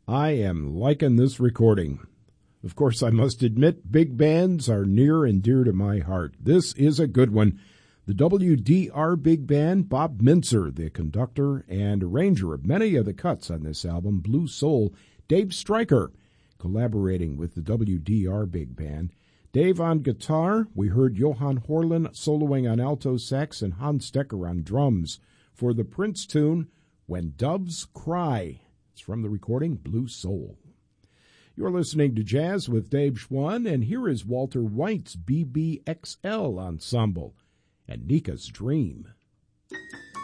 I am liking this recording. Of course, I must admit, big bands are near and dear to my heart. This is a good one. The WDR Big Band, Bob Mintzer, the conductor and arranger of many of the cuts on this album, Blue Soul, Dave Stryker, collaborating with the WDR Big Band. Dave on guitar, we heard Johan Horlin soloing on alto sax and Hans Stecker on drums for the Prince tune, When Doves Cry. It's from the recording Blue Soul. You're listening to Jazz with Dave Schwann, and here is Walter White's BBXL Ensemble and Nika's Dream.